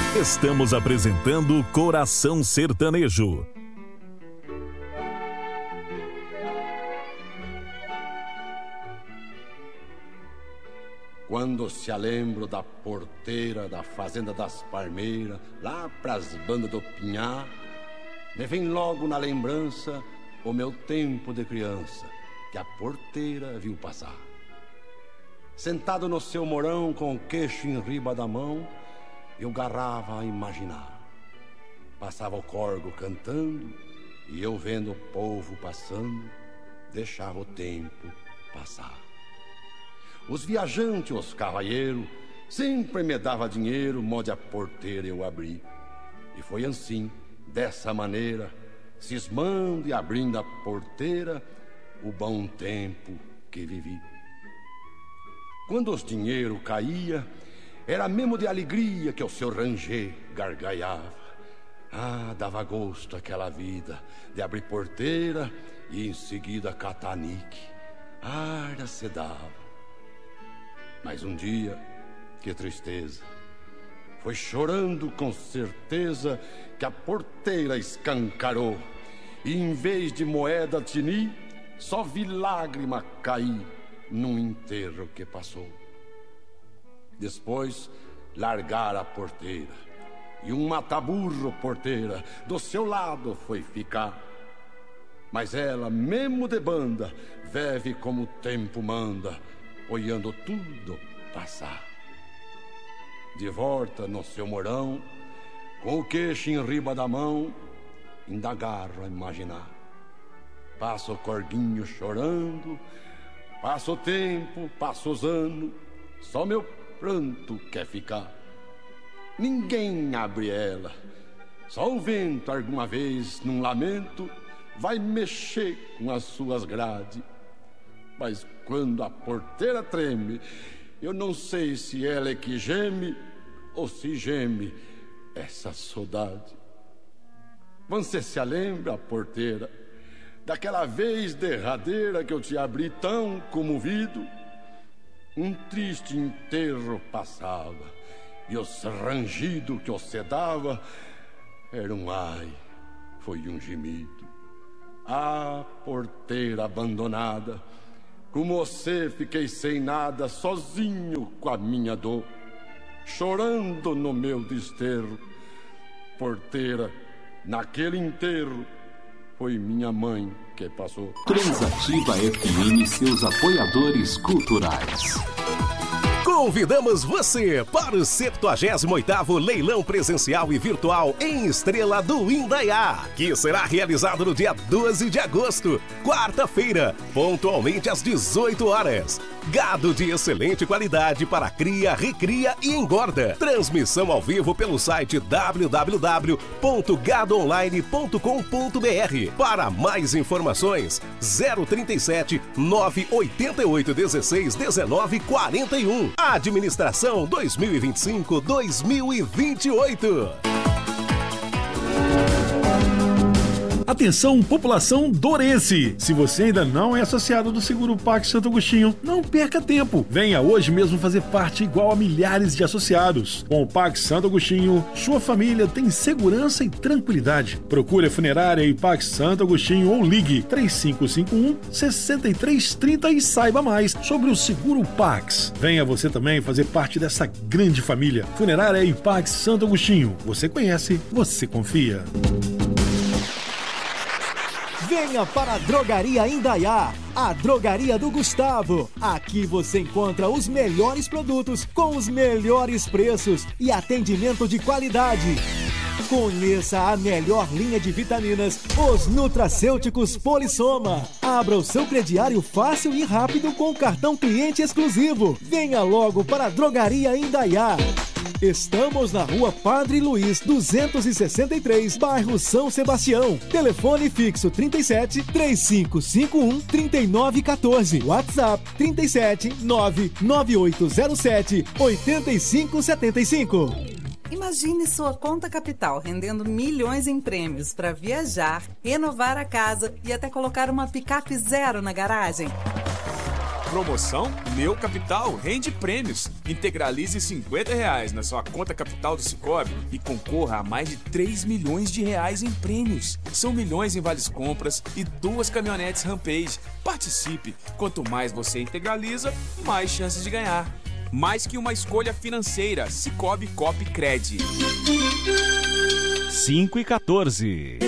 Estamos apresentando Coração Sertanejo. Quando se lembro da porteira da fazenda das Palmeiras, lá pras bandas do Pinhar, me vem logo na lembrança o meu tempo de criança, que a porteira viu passar. Sentado no seu morão com o queixo em riba da mão, eu garrava a imaginar. Passava o corgo cantando e eu vendo o povo passando, deixava o tempo passar. Os viajantes, os cavalheiros, sempre me dava dinheiro, mode a porteira eu abri. E foi assim, dessa maneira, cismando e abrindo a porteira, o bom tempo que vivi. Quando os dinheiro caía, era mesmo de alegria que o seu ranger gargalhava. Ah, dava gosto aquela vida de abrir porteira e em seguida catanique. Arda se dava. Mas um dia, que tristeza, foi chorando com certeza que a porteira escancarou. E em vez de moeda tini, só vi lágrima cair num enterro que passou. Depois largaram a porteira e um mataburro porteira do seu lado foi ficar. Mas ela, mesmo de banda, vive como o tempo manda, olhando tudo passar. De volta no seu morão, com o queixo em riba da mão, ainda agarro a imaginar. Passa o corguinho chorando, passa o tempo, passa os anos, só meu pranto quer ficar. Ninguém abre ela, só o vento alguma vez, num lamento, vai mexer com as suas grades. Mas quando a porteira treme, eu não sei se ela é que geme ou se geme essa saudade. Você se lembra, porteira, daquela vez derradeira que eu te abri tão comovido? Um triste enterro passava e os rangidos que você dava era um ai, foi um gemido. Ah, porteira abandonada, com você fiquei sem nada, sozinho com a minha dor, chorando no meu desterro. Porteira, naquele enterro, foi minha mãe que passou. Transativa FM e seus apoiadores culturais. Convidamos você para o 78º Leilão Presencial e Virtual em Estrela do Indaiá, que será realizado no dia 12 de agosto, quarta-feira, pontualmente às 18 horas. Gado de excelente qualidade para cria, recria e engorda. Transmissão ao vivo pelo site www.gadoonline.com.br. Para mais informações, 037 988 16 19 41. Administração 2025-2028. Atenção, população dourense! Se você ainda não é associado do Seguro Pax Santo Agostinho, não perca tempo. Venha hoje mesmo fazer parte igual a milhares de associados. Com o Pax Santo Agostinho, sua família tem segurança e tranquilidade. Procure a funerária e Pax Santo Agostinho ou ligue 3551-6330 e saiba mais sobre o Seguro Pax. Venha você também fazer parte dessa grande família. Funerária e Pax Santo Agostinho. Você conhece, você confia. Venha para a Drogaria Indaiá, a drogaria do Gustavo. Aqui você encontra os melhores produtos com os melhores preços e atendimento de qualidade. Conheça a melhor linha de vitaminas, os nutracêuticos Polissoma. Abra o seu crediário fácil e rápido com o cartão cliente exclusivo. Venha logo para a Drogaria Indaiá. Estamos na Rua Padre Luiz, 263, bairro São Sebastião. Telefone fixo 37 3551 3914. WhatsApp 37 99807 8575. Imagine sua conta capital rendendo milhões em prêmios para viajar, renovar a casa e até colocar uma picape zero na garagem. Promoção Meu Capital rende prêmios. Integralize R$50 na sua conta capital do Sicoob e concorra a mais de 3 milhões de reais em prêmios. São milhões em vales compras e 2 caminhonetes Rampage. Participe! Quanto mais você integraliza, mais chances de ganhar. Mais que uma escolha financeira, Sicoob Cop Cred. 5 e 14.